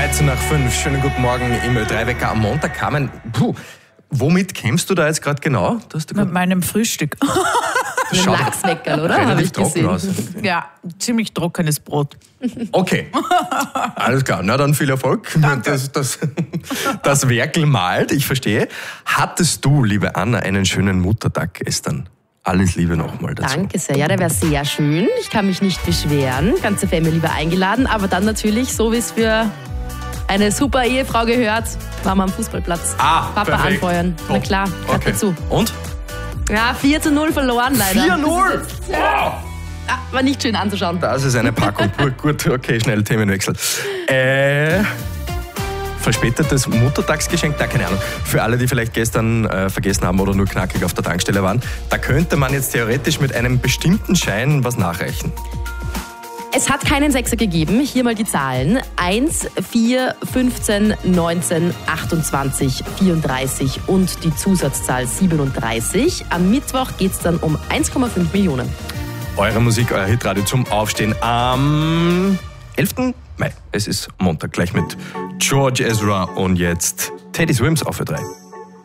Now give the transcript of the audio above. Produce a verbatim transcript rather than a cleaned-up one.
dreizehn nach fünf, schönen guten Morgen im Ö drei Wecker am Montag. Carmen, puh, womit kämpfst du da jetzt gerade genau? Mit meinem Frühstück. Ein Lachsweckerl, oder? Habe ich trocken gesehen. aus. Ja, ziemlich trockenes Brot. Okay, alles klar. Na dann viel Erfolg. Das, das, das Werkel malt, ich verstehe. Hattest du, liebe Anna, einen schönen Muttertag gestern? Alles Liebe nochmal dazu. Danke sehr. Ja, der wäre sehr schön. Ich kann mich nicht beschweren. Ganze Family war eingeladen. Aber dann natürlich, so wie es für eine super Ehefrau gehört, waren wir am Fußballplatz. Ah, Papa perfekt. anfeuern. Na Top. klar, gehört Okay. dazu. Und? Ja, vier zu null verloren leider. vier null! Wow! Ja, war nicht schön anzuschauen. Das ist eine Packung. Gut, gut, okay, schnell Themenwechsel. Äh, verspätetes Muttertagsgeschenk, da keine Ahnung. Für alle, die vielleicht gestern äh, vergessen haben oder nur knackig auf der Tankstelle waren, da könnte man jetzt theoretisch mit einem bestimmten Schein was nachreichen. Es hat keinen Sechser gegeben. Hier mal die Zahlen. eins, vier, fünfzehn, neunzehn, achtundzwanzig, vierunddreißig und die Zusatzzahl siebenunddreißig. Am Mittwoch geht es dann um eins Komma fünf Millionen. Eure Musik, euer Hitradio zum Aufstehen am elften Mai. Es ist Montag, gleich mit George Ezra und jetzt Teddy Swims auf Ö drei.